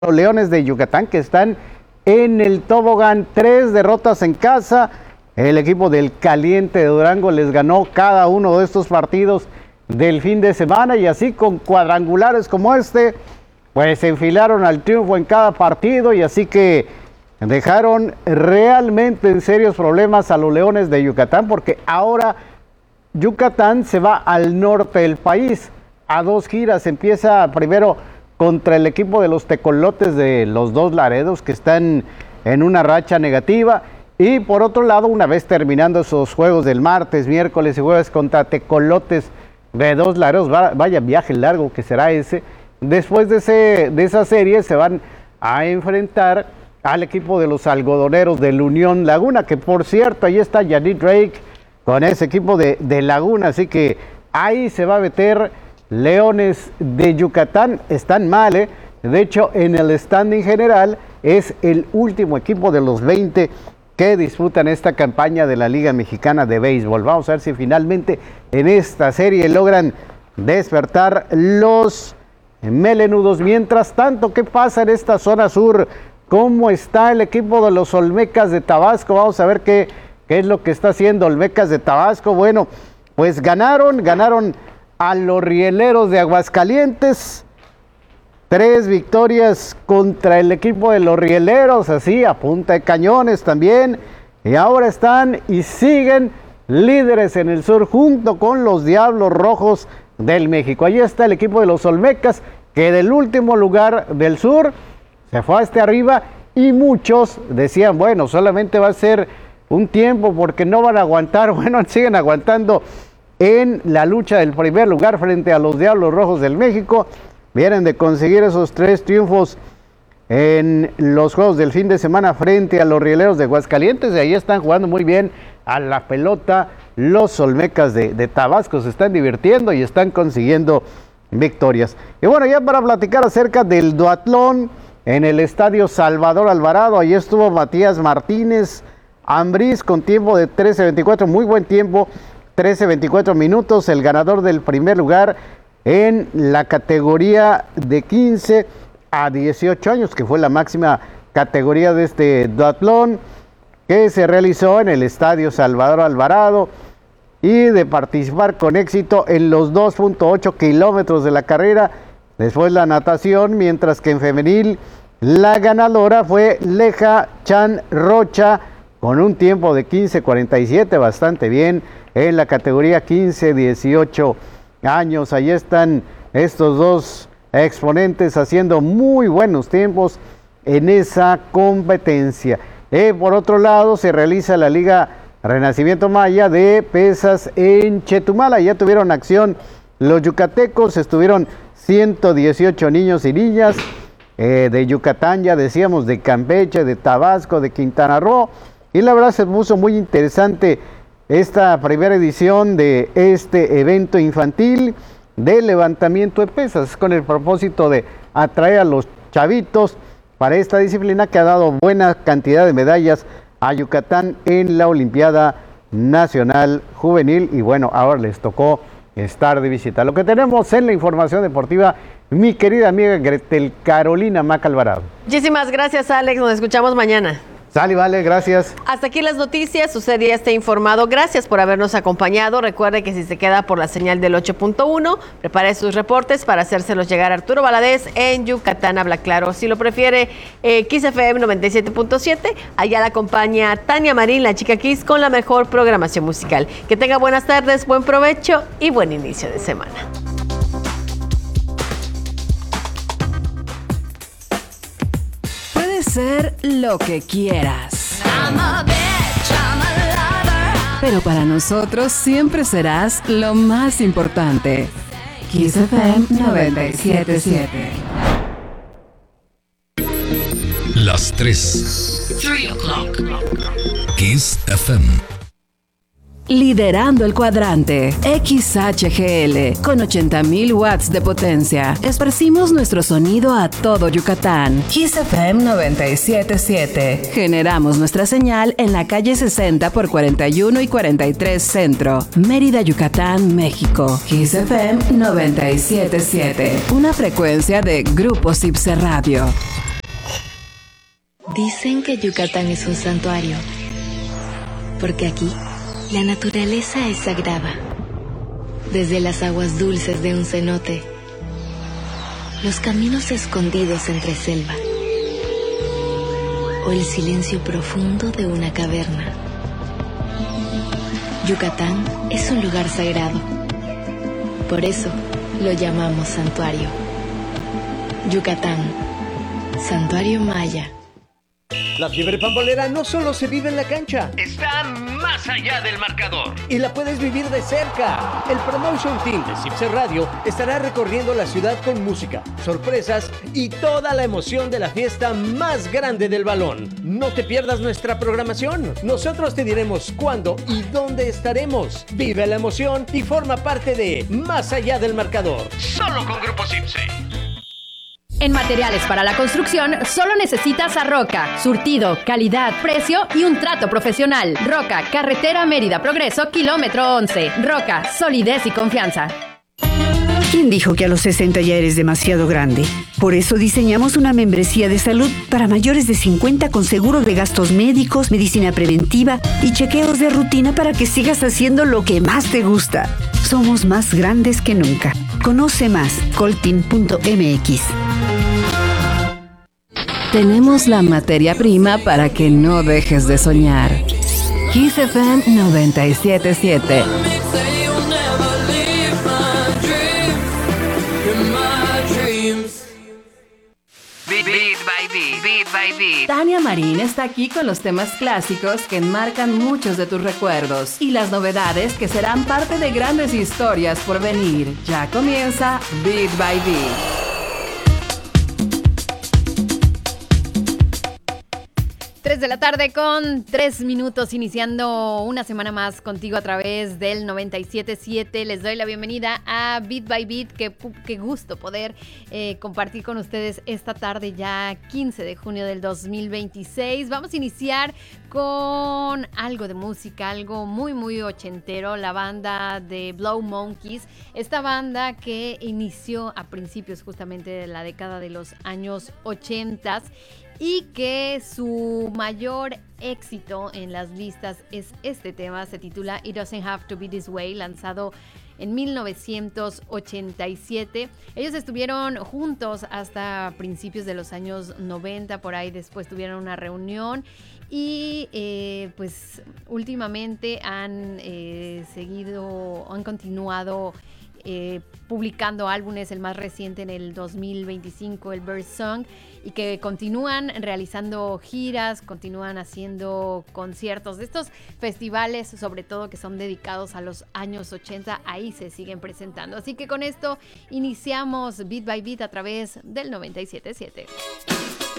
los Leones de Yucatán, que están en el tobogán. 3 derrotas en casa. El equipo del Caliente de Durango les ganó cada uno de estos partidos del fin de semana, y así con cuadrangulares como este, pues se enfilaron al triunfo en cada partido, y así que dejaron realmente en serios problemas a los Leones de Yucatán, porque ahora Yucatán se va al norte del país a 2 giras. Empieza primero contra el equipo de los Tecolotes de los Dos Laredos, que están en una racha negativa. Y por otro lado, una vez terminando esos juegos del martes, miércoles y jueves contra Tecolotes de Dos Laredos, vaya viaje largo que será ese. Después de esa serie se van a enfrentar al equipo de los Algodoneros del Unión Laguna, que por cierto, ahí está Yannick Drake con ese equipo de Laguna, así que ahí se va a meter Leones de Yucatán. Están mal, de hecho en el standing general es el último equipo de los 20 que disputan esta campaña de la Liga Mexicana de Béisbol. Vamos a ver si finalmente en esta serie logran despertar los melenudos. Mientras tanto, ¿qué pasa en esta zona sur? ¿Cómo está el equipo de los Olmecas de Tabasco? Vamos a ver qué es lo que está haciendo Olmecas de Tabasco. Bueno, pues ganaron a los Rieleros de Aguascalientes. 3 victorias contra el equipo de los Rieleros, así a punta de cañones también. Y ahora están y siguen líderes en el sur junto con los Diablos Rojos del México. Ahí está el equipo de los Olmecas, que del último lugar del sur se fue hasta arriba, y muchos decían, bueno, solamente va a ser un tiempo porque no van a aguantar. Bueno, siguen aguantando en la lucha del primer lugar frente a los Diablos Rojos del México. Vienen de conseguir esos 3 triunfos en los juegos del fin de semana frente a los Rieleros de Aguascalientes, y ahí están jugando muy bien a la pelota los Olmecas de Tabasco. Se están divirtiendo y están consiguiendo victorias. Y bueno, ya para platicar acerca del duatlón en el Estadio Salvador Alvarado, ahí estuvo Matías Martínez Ambriz con tiempo de 13:24, muy buen tiempo, 13:24 minutos, el ganador del primer lugar en la categoría de 15 a 18 años, que fue la máxima categoría de este duatlón, que se realizó en el Estadio Salvador Alvarado, y de participar con éxito en los 2.8 kilómetros de la carrera. Después la natación, mientras que en femenil la ganadora fue Leja Chan Rocha con un tiempo de 15:47, bastante bien en la categoría 15-18 años. Ahí están estos 2 exponentes haciendo muy buenos tiempos en esa competencia. Por otro lado, se realiza la Liga Renacimiento Maya de pesas en Chetumal. Ya tuvieron acción los yucatecos, estuvieron 118 niños y niñas de Yucatán, ya decíamos, de Campeche, de Tabasco, de Quintana Roo, y la verdad se puso muy interesante esta primera edición de este evento infantil de levantamiento de pesas, con el propósito de atraer a los chavitos para esta disciplina, que ha dado buena cantidad de medallas a Yucatán en la Olimpiada Nacional Juvenil. Y bueno, ahora les tocó estar de visita. Lo que tenemos en la información deportiva, mi querida amiga Gretel Carolina Maca Alvarado. Muchísimas gracias, Alex. Nos escuchamos mañana. Sale, vale, gracias. Hasta aquí las noticias. Usted ya está informado. Gracias por habernos acompañado. Recuerde que si se queda por la señal del 8.1, prepare sus reportes para hacérselos llegar a Arturo Valadez en Yucatán Habla Claro. Si lo prefiere, Kiss FM 97.7. Allá la acompaña Tania Marín, la chica Kiss, con la mejor programación musical. Que tenga buenas tardes, buen provecho y buen inicio de semana. Ser lo que quieras, pero para nosotros siempre serás lo más importante. Kiss FM 97.7. Las 3. 3 o'clock. Kiss FM. Liderando el cuadrante, XHGL, con 80,000 watts de potencia. Esparcimos nuestro sonido a todo Yucatán. Kiss FM 97.7. Generamos nuestra señal en la calle 60 por 41 y 43 Centro, Mérida, Yucatán, México. Kiss FM 97.7. Una frecuencia de Grupo Cipse Radio. Dicen que Yucatán es un santuario, porque aquí la naturaleza es sagrada. Desde las aguas dulces de un cenote, los caminos escondidos entre selva, o el silencio profundo de una caverna. Yucatán es un lugar sagrado. Por eso lo llamamos santuario. Yucatán, Santuario Maya. La fiebre pambolera no solo se vive en la cancha, está más allá del marcador y la puedes vivir de cerca. El Promotion Team de Cipse Radio estará recorriendo la ciudad con música, sorpresas y toda la emoción de la fiesta más grande del balón. No te pierdas nuestra programación. Nosotros te diremos cuándo y dónde estaremos. Vive la emoción y forma parte de Más allá del marcador, solo con Grupo Cipse. En materiales para la construcción, solo necesitas a Roca. Surtido, calidad, precio y un trato profesional. Roca, carretera Mérida Progreso, kilómetro 11. Roca, solidez y confianza. ¿Quién dijo que a los 60 ya eres demasiado grande? Por eso diseñamos una membresía de salud para mayores de 50 con seguro de gastos médicos, medicina preventiva y chequeos de rutina para que sigas haciendo lo que más te gusta. Somos más grandes que nunca. Conoce más, coltin.mx. Tenemos la materia prima para que no dejes de soñar. Kiss FM 97.7. Beat by Beat. Tania Marín está aquí con los temas clásicos que enmarcan muchos de tus recuerdos y las novedades que serán parte de grandes historias por venir. Ya comienza Beat by Beat. 3 de la tarde con 3 minutos, iniciando una semana más contigo a través del 97.7. Les doy la bienvenida a Beat by Beat. Qué gusto poder compartir con ustedes esta tarde, ya 15 de junio del 2026. Vamos a iniciar con algo de música, algo muy, muy ochentero. La banda de Blow Monkeys, esta banda que inició a principios justamente de la década de los años 80 y que su mayor éxito en las listas es este tema. Se titula It Doesn't Have to Be This Way, lanzado en 1987. Ellos estuvieron juntos hasta principios de los años 90, por ahí después tuvieron una reunión y pues últimamente han continuado publicando álbumes, el más reciente en el 2025, el Bird Song, y que continúan realizando giras, continúan haciendo conciertos de estos festivales, sobre todo que son dedicados a los años 80, ahí se siguen presentando. Así que con esto iniciamos Beat by Beat a través del 97.7.